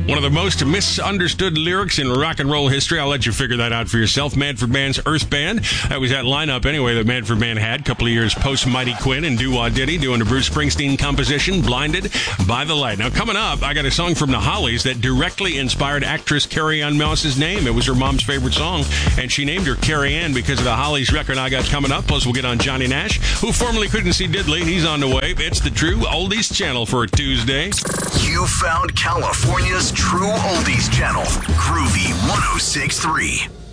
One of the most misunderstood lyrics in rock and roll history. I'll let you figure that out for yourself. Manfred Mann's Earth Band. That was that lineup anyway that Manfred Mann had. A couple of years post Mighty Quinn and Do Wah Diddy doing a Bruce Springsteen composition, Blinded by the Light. Now, coming up, I got a song from the Hollies that directly inspired actress Carrie Ann Moss's name. It was her mom's favorite song, and she named her Carrie Ann because of the Hollies record I got coming up. Plus, we'll get on Johnny Nash, who formerly couldn't see Diddley. He's on the way. It's the True Oldies Channel for a Tuesday. You found California's True Oldies Channel, Groovy 106.3.